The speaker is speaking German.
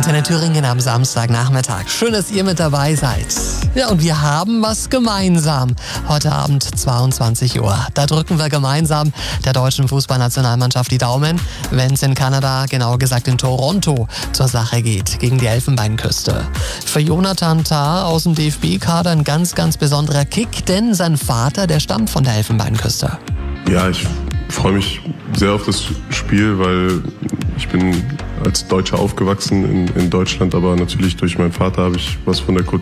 Antenne Thüringen am Samstagnachmittag. Schön, dass ihr mit dabei seid. Ja, und wir haben was gemeinsam. Heute Abend 22 Uhr. Da drücken wir gemeinsam der deutschen Fußballnationalmannschaft die Daumen, wenn es in Kanada, genauer gesagt in Toronto, zur Sache geht gegen die Elfenbeinküste. Für Jonathan Tah aus dem DFB-Kader ein ganz, ganz besonderer Kick, denn sein Vater, der stammt von der Elfenbeinküste. Ja, ich freue mich sehr auf das Spiel, weil ich bin als Deutscher aufgewachsen in Deutschland, aber natürlich durch meinen Vater habe ich was von der Kultur